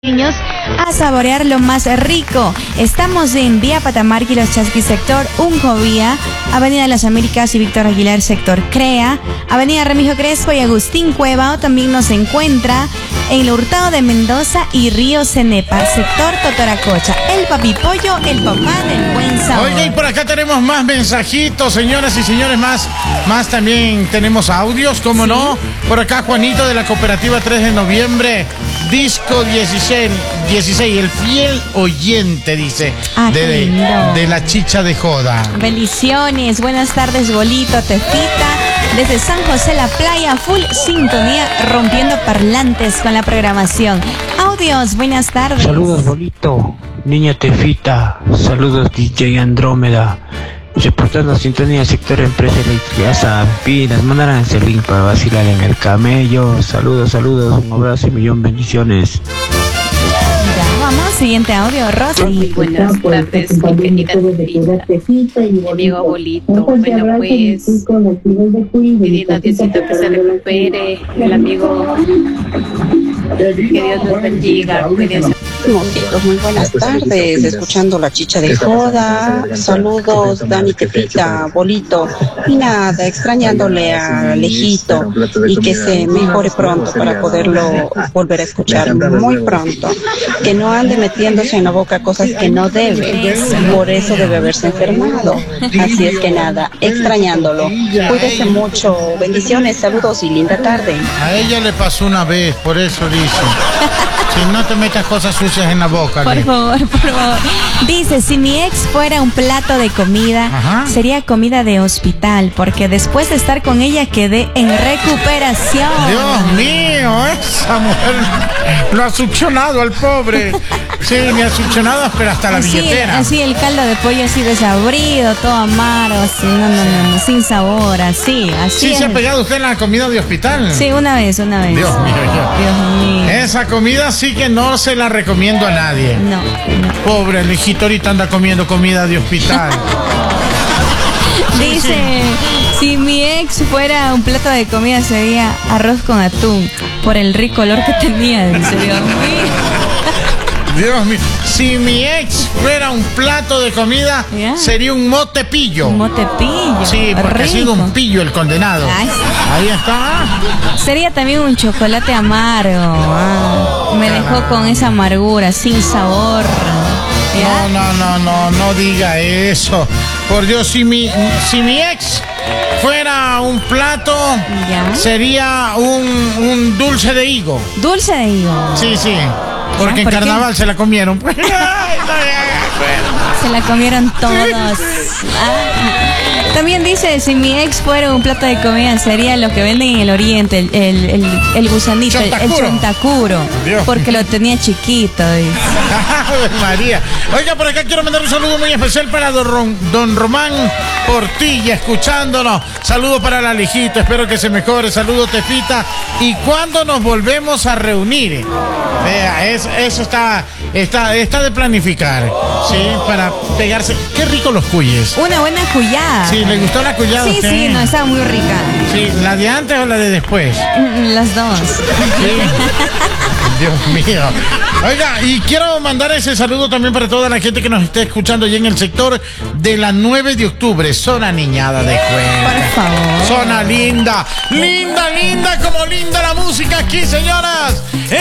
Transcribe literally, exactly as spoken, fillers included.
Niños a saborear lo más rico. Estamos en Vía Patamarca y Los Chasquis, sector Uncovía, Avenida Las Américas y Víctor Aguilar, sector CREA, Avenida Remigio Crespo y Agustín Cueva. O también nos encuentra en el Hurtado de Mendoza y Río Cenepa, sector Totoracocha. El papipollo, el papá del buen sabor. Oye, y por acá tenemos más mensajitos, señoras y señores, más, más también tenemos audios, ¿cómo ¿Sí? no? Por acá Juanito de la cooperativa tres de noviembre, disco dieciséis, dieciséis, el fiel oyente, dice, ah, de, de, de la chicha de joda. Bendiciones, buenas tardes, Bolito, Tefita, desde San José la Playa, full sintonía, rompiendo parlantes con la programación. Audios, buenas tardes. Saludos, Bolito, niña Tefita, saludos D J Andrómeda, reportando sintonía sector empresa eléctrica, pilas, mandarán ese link para vacilar en el camello. Saludos, saludos, un abrazo y millón bendiciones. Ya, vamos, siguiente audio, Rosa. Sí, buenas tardes, mi querida Tefita, mi amigo Bolito. Bueno, pues, pidiendo a Diosito que se recupere el amigo, que Dios nos bendiga, cuídense. Chicos, muy buenas tardes, escuchando la chicha de joda. Saludos, Dani, Tefita, Bolito. Y nada, extrañándole a Alejito y que se mejore pronto para poderlo volver a escuchar muy pronto. Que no ande metiéndose en la boca cosas que no debe, por eso debe haberse enfermado. Así es que nada, extrañándolo. Cuídese mucho, bendiciones, saludos y linda tarde. A ella le pasó una vez, por eso dice. Si no te metas cosas sucias en la boca. Por ¿qué? favor, por favor. Dice, si mi ex fuera un plato de comida, Ajá. sería comida de hospital, porque después de estar con ella quedé en recuperación. Dios mío, esa mujer lo ha succionado al pobre. Sí, me ha succionado, pero hasta la así, billetera. Así el caldo de pollo así desabrido, todo amargo, así, no, no, no, no, sin sabor, así, así. ¿Sí es. se ha pegado usted en la comida de hospital? Sí, una vez, una vez. Dios mío, yo. Dios mío. Esa comida sí que no se la recomiendo a nadie. No, no. Pobre, el hijito ahorita anda comiendo comida de hospital. sí, Dice, sí. si mi ex fuera un plato de comida sería arroz con atún, por el rico olor que tenía, dice, Dios mío. Dios mío, si mi ex fuera un plato de comida, ¿Ya? sería un motepillo. Un motepillo. Sí, porque rico. ha sido un pillo el condenado. Ay. Ahí está. Sería también un chocolate amargo. Ah, me Caramba. dejó con esa amargura, sin sabor. ¿Ya? No, no, no, no, no diga eso. Por Dios, si mi, si mi ex fuera un plato, ¿Ya? sería un, un dulce de higo. ¿Dulce de higo? Sí, sí. Porque ¿Por en carnaval qué? se la comieron. Se la comieron todos. Ah. También dice, si mi ex fuera un plato de comida, sería lo que venden en el oriente, el, el, el, el gusanito, el, el chontacuro. Porque lo tenía chiquito. María. Oiga, por acá quiero mandar un saludo muy especial para don, don Román Portilla, escuchándonos. Saludo para la Lijita, espero que se mejore. Saludo, Tefita. ¿Y cuándo nos volvemos a reunir? Vea, es, eso está, está, está de planificar. Sí, para pegarse. Qué rico los cuyes. Una buena cuyada. Sí, ¿le gustó la cuyada? Sí, usted? sí, no, estaba muy rica. Sí, ¿la de antes o la de después? Las dos. Sí. Dios mío. Oiga, y quiero mandar ese saludo también para toda la gente que nos esté escuchando allí en el sector de la nueve de octubre, zona Niñada de Cuenca. Por favor. Zona linda, linda, linda, como linda la música aquí, señoras.